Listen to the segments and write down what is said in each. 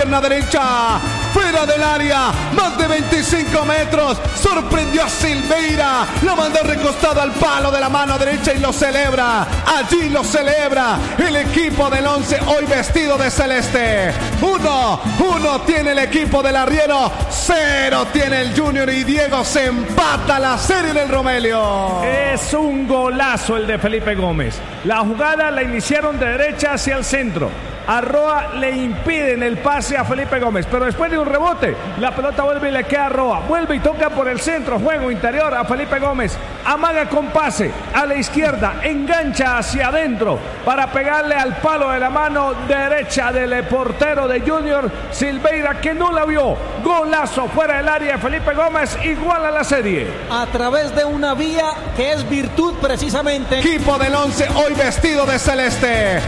pierna derecha, fuera del área, más de 25 metros, sorprendió a Silveira, lo mandó recostado al palo de la mano derecha y lo celebra, allí lo celebra el equipo del Once, hoy vestido de celeste. 1 tiene el equipo del Arriero, 0 tiene el Junior y Diego se empata la serie en el Romelio. Es un golazo el de Felipe Gómez. La jugada la iniciaron de derecha hacia el centro. A Roa le impiden el pase a Felipe Gómez, pero después de un rebote, la pelota vuelve y le queda a Roa. Vuelve y toca por el centro, juego interior a Felipe Gómez. Amaga con pase a la izquierda, engancha hacia adentro para pegarle al palo de la mano derecha del portero de Junior, Silveira, que no la vio. Golazo fuera del área de Felipe Gómez, iguala la serie. A través de una vía que es virtud precisamente. Equipo del Once, hoy vestido de celeste.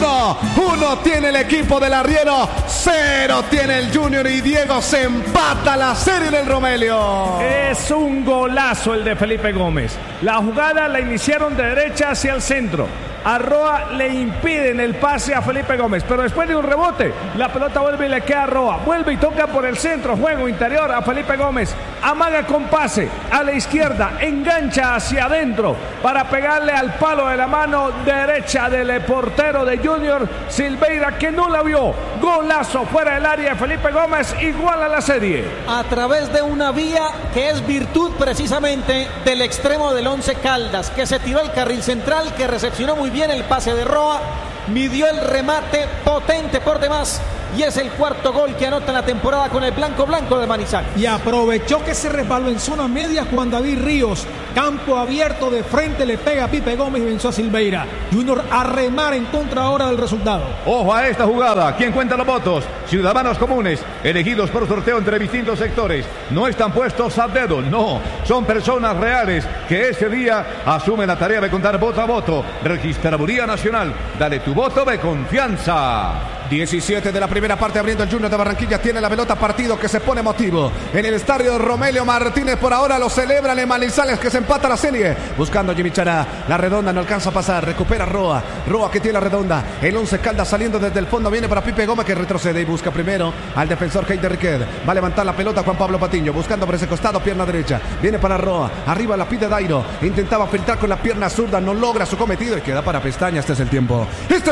1 tiene el equipo del Arriero, 0 tiene el Junior y Diego se empata la serie en el Romelio. Es un golazo el de Felipe Gómez. La jugada la iniciaron de derecha hacia el centro. A Roa le impiden el pase a Felipe Gómez, pero después de un rebote, la pelota vuelve y le queda a Roa. Vuelve y toca por el centro, juego interior a Felipe Gómez. Amaga con pase a la izquierda, engancha hacia adentro para pegarle al palo de la mano derecha del portero de Junior, Silveira, que no la vio. Golazo fuera del área de Felipe Gómez, iguala la serie. A través de una vía que es virtud precisamente del extremo del Once Caldas, que se tiró al carril central, que recepcionó muy bien el pase de Roa, midió el remate potente por demás y es el cuarto gol que anota en la temporada con el blanco de Manizales. Y aprovechó que se resbaló en zona media Juan David Ríos, campo abierto de frente, le pega a Pipe Gómez y venció a Silveira. Junior a remar en contra ahora del resultado. Ojo a esta jugada, ¿quién cuenta los votos? Ciudadanos comunes, elegidos por sorteo entre distintos sectores. No están puestos a dedo, no, son personas reales que ese día asumen la tarea de contar voto a voto. Registraduría Nacional, dale tu voto de confianza. 17 de la primera parte abriendo el Junior de Barranquilla, tiene la pelota, partido que se pone emotivo en el estadio Romelio Martínez. Por ahora lo celebran en Manizales, que se empata la serie, buscando a Jimmy Chará, la redonda no alcanza a pasar, recupera Roa que tiene la redonda, el Once Caldas saliendo desde el fondo, viene para Pipe Gómez que retrocede y busca primero al defensor Heider Riquet, va a levantar la pelota Juan Pablo Patiño, buscando por ese costado, pierna derecha, viene para Roa, arriba la pide Dairo, intentaba filtrar con la pierna zurda, no logra su cometido y queda para Pestaña. Este es el tiempo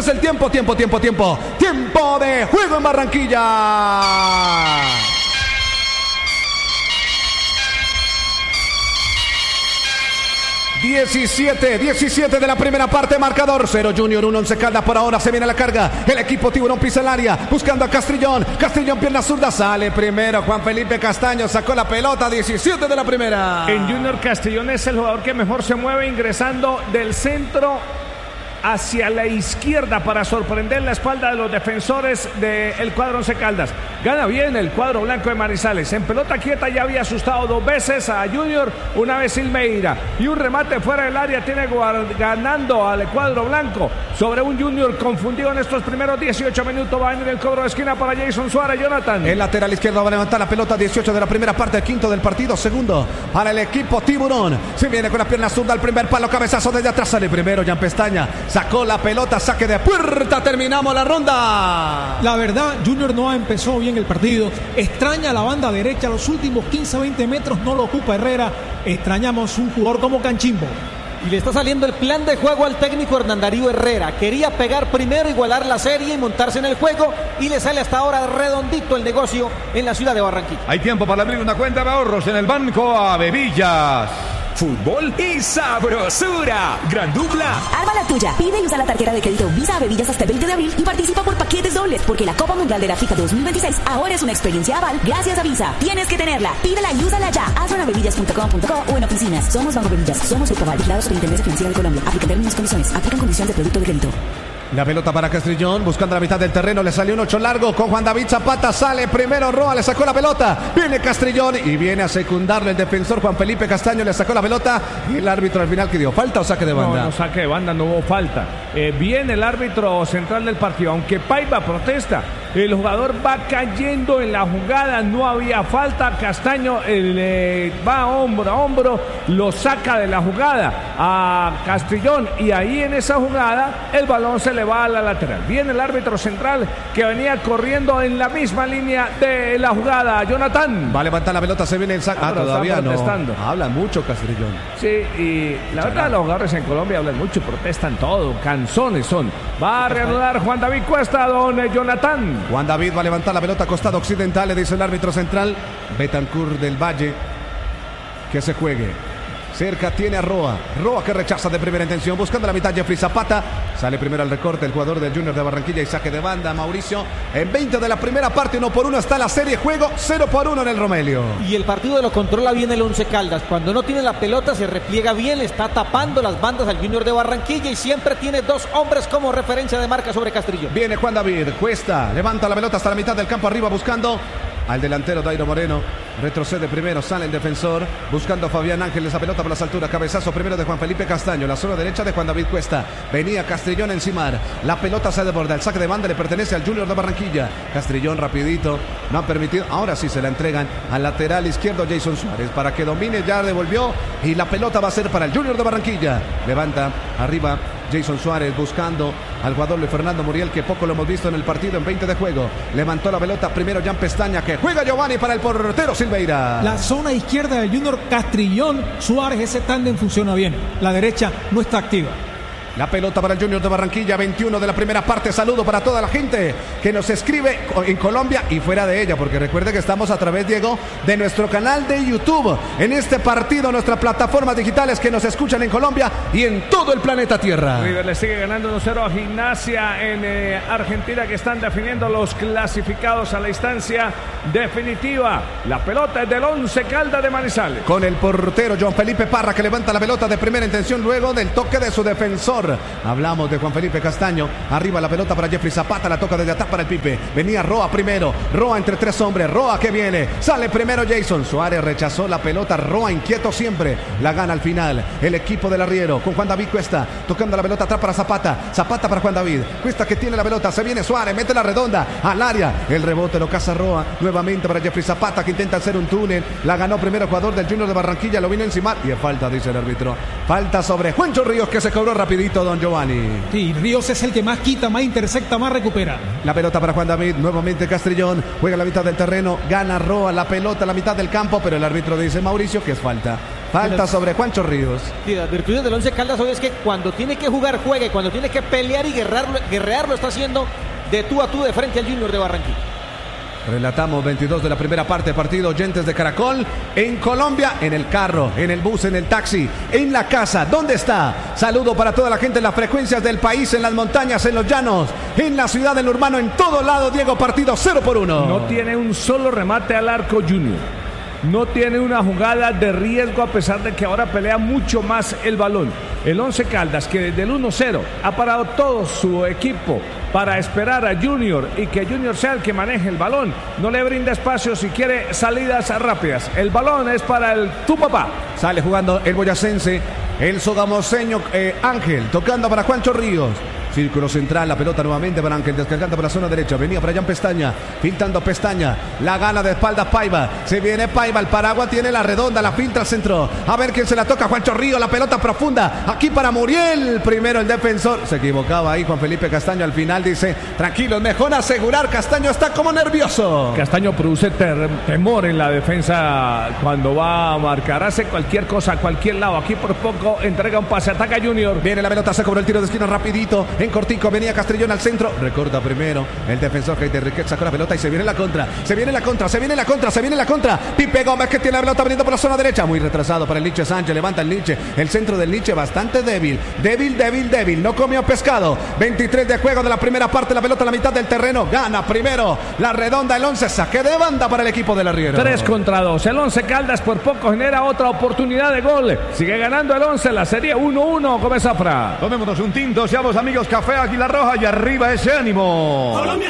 de juego en Barranquilla. 17 de la primera parte, marcador 0 Junior 1 Once Caldas. Por ahora se viene la carga, el equipo Tiburón pisa el área, buscando a Castrillón, pierna zurda, sale primero Juan Felipe Castaño, sacó la pelota. 17 de la primera. En Junior, Castrillón es el jugador que mejor se mueve, ingresando del centro hacia la izquierda para sorprender la espalda de los defensores del cuadro Once Caldas. Gana bien el cuadro blanco de Manizales. En pelota quieta ya había asustado 2 veces a Junior, una vez Silveira, y un remate fuera del área tiene ganando al cuadro blanco sobre un Junior confundido en estos primeros 18 minutos. Va a venir el cobro de esquina para Jason Suárez. Jonathan, el lateral izquierdo va a levantar la pelota. 18 de la primera parte, quinto del partido, segundo para el equipo Tiburón. Se viene con la pierna zurda al primer palo, cabezazo desde atrás, sale primero Jan Pestaña, sacó la pelota, saque de puerta, terminamos la ronda. La verdad, Junior no empezó bien el partido, extraña la banda derecha, los últimos 15-20 metros no lo ocupa Herrera, extrañamos un jugador como Canchimbo. Y le está saliendo el plan de juego al técnico Hernán Darío Herrera. Quería pegar primero, igualar la serie y montarse en el juego, y le sale hasta ahora redondito el negocio en la ciudad de Barranquilla. Hay tiempo para abrir una cuenta de ahorros en el Banco Avevillas. Fútbol y sabrosura. Gran dupla. Arma la tuya. Pide y usa la tarjeta de crédito Visa Avevillas hasta el 20 de abril y participa por paquetes dobles, porque la Copa Mundial de la FIFA 2026 ahora es una experiencia aval gracias a Visa. Tienes que tenerla. Pídela y úsala ya. Hazlo en avevillas.com.co o en oficinas. Somos Banco Avevillas. Somos Grupo Aval, vigilado Superintendencia Financiera de Colombia. Aplica términos y condiciones. Aplican condiciones de producto de crédito. La pelota para Castrillón, buscando la mitad del terreno, le salió un 8 largo con Juan David Zapata, sale primero Roa, le sacó la pelota, viene Castrillón y viene a secundarle el defensor Juan Felipe Castaño, le sacó la pelota y el árbitro al final, ¿qué dio? ¿Falta o saque de banda? No, saque de banda, no hubo falta. Viene el árbitro central del partido, aunque Paiva protesta, El jugador va cayendo en la jugada, no había falta. Castaño va hombro a hombro, lo saca de la jugada a Castrillón y ahí en esa jugada el balón se le va a la lateral. Viene el árbitro central que venía corriendo en la misma línea de la jugada. Jonathan. Va a levantar la pelota, se viene el saque. Todavía no. Habla mucho Castrillón. Sí, y la verdad los jugadores en Colombia hablan mucho, protestan todo, canzones son. Va a reanudar Juan David Cuesta, don Jonathan. Juan David va a levantar la pelota costado occidental, le dice el árbitro central. Betancur del Valle, que se juegue. Cerca tiene a Roa. Roa que rechaza de primera intención. Buscando la mitad Jeffrey Zapata. Sale primero al recorte el jugador del Junior de Barranquilla y saque de banda. Mauricio. En 20 de la primera parte, 1-1 está la serie. Juego 0-1 en el Romelio. Y el partido lo controla bien el Once Caldas. Cuando no tiene la pelota se repliega bien. Está tapando las bandas al Junior de Barranquilla y siempre tiene dos hombres como referencia de marca sobre Castrillón. Viene Juan David. Cuesta. Levanta la pelota hasta la mitad del campo arriba buscando al delantero Dairo Moreno. Retrocede primero, sale el defensor, buscando a Fabián Ángel, esa pelota por las alturas, cabezazo primero de Juan Felipe Castaño, la zona derecha de Juan David Cuesta, venía Castrillón encimar, la pelota se desborda, el saque de banda le pertenece al Junior de Barranquilla, Castrillón rapidito, no ha permitido, ahora sí se la entregan al lateral izquierdo Jason Suárez, para que domine, ya devolvió, y la pelota va a ser para el Junior de Barranquilla, levanta arriba Jason Suárez buscando al jugador Luis Fernando Muriel, que poco lo hemos visto en el partido en 20 de juego. Levantó la pelota primero Jan Pestaña, que juega Giovanni para el portero Silveira. La zona izquierda del Junior Castrillón Suárez, ese tándem funciona bien. La derecha no está activa. La pelota para el Junior de Barranquilla, 21 de la primera parte. Saludo para toda la gente que nos escribe en Colombia y fuera de ella, porque recuerde que estamos a través, Diego, de nuestro canal de YouTube. En este partido, nuestras plataformas digitales que nos escuchan en Colombia y en todo el planeta Tierra. River le sigue ganando 1-0 a Gimnasia en Argentina, que están definiendo los clasificados a la instancia definitiva. La pelota es del Once Caldas de Manizales. Con el portero John Felipe Parra, que levanta la pelota de primera intención luego del toque de su defensor. Hablamos de Juan Felipe Castaño. Arriba la pelota para Jeffrey Zapata. La toca desde atrás para el Pipe. Venía Roa primero. Roa entre tres hombres. Roa que viene. Sale primero Jason Suárez. Rechazó la pelota. Roa inquieto siempre. La gana al final el equipo del arriero con Juan David Cuesta. Tocando la pelota atrás para Zapata. Zapata para Juan David. Cuesta que tiene la pelota. Se viene Suárez. Mete la redonda al área. El rebote lo caza Roa. Nuevamente para Jeffrey Zapata, que intenta hacer un túnel. La ganó primero el jugador del Junior de Barranquilla. Lo vino encima. Y es falta, dice el árbitro. Falta sobre Juancho Ríos, que se cobró rapidito, don Giovanni. Sí, Ríos es el que más quita, más intersecta, más recupera. La pelota para Juan David, nuevamente Castrillón, juega la mitad del terreno, gana Roa la pelota a la mitad del campo, pero el árbitro dice, Mauricio, que es falta. Falta sobre Juancho Ríos. Sí, las virtudes del Once Caldas hoy es que cuando tiene que jugar, juega, y cuando tiene que pelear y guerrear, lo está haciendo de tú a tú de frente al Junior de Barranquilla. Relatamos 22 de la primera parte, partido oyentes de Caracol, en Colombia, en el carro, en el bus, en el taxi, en la casa, ¿dónde está? Saludo para toda la gente en las frecuencias del país, en las montañas, en los llanos, en la ciudad, en lo urbano, en todo lado. Diego, partido 0-1. No tiene un solo remate al arco Junior. No tiene una jugada de riesgo, a pesar de que ahora pelea mucho más el balón. El Once Caldas, que desde el 1-0 ha parado todo su equipo para esperar a Junior y que Junior sea el que maneje el balón. No le brinda espacio si quiere salidas rápidas. El balón es para el tu papá. Sale jugando el boyacense, el sogamoseño Ángel, tocando para Juancho Ríos. Círculo central, la pelota nuevamente para Ángel, descargando por la zona derecha. Venía para Jan Pestaña, pintando Pestaña. La gana de espaldas Paiva. Se viene Paiva, el paraguas tiene la redonda, la filtra al centro. A ver quién se la toca, Juancho Ríos, la pelota profunda. Aquí para Muriel. Primero el defensor. Se equivocaba ahí Juan Felipe Castaño. Al final dice, tranquilos, mejor asegurar. Castaño está como nervioso. Castaño produce temor en la defensa cuando va a marcar. Hace cualquier cosa a cualquier lado. Aquí por poco entrega un pase, ataca Junior. Viene la pelota, se cobró el tiro de esquina rapidito. En cortico venía Castrillón al centro. Recorta primero el defensor Heiter Riquet, sacó la pelota y se viene la contra. Se viene la contra, se viene la contra, se viene la contra. Pipe Gómez, que tiene la pelota veniendo por la zona derecha. Muy retrasado para el Liche Sánchez. Levanta el Liche. El centro del Liche bastante débil. Débil. No comió pescado. 23 de juego de la primera parte. La pelota a la mitad del terreno. Gana primero la redonda el 11. Saque de banda para el equipo del arriero. 3-2. El Once Caldas por poco genera otra oportunidad de gol. Sigue ganando el 11. La serie 1-1 con Zafra. Tomémonos un tinto, seamos amigos. Café Águila Roja y arriba ese ánimo.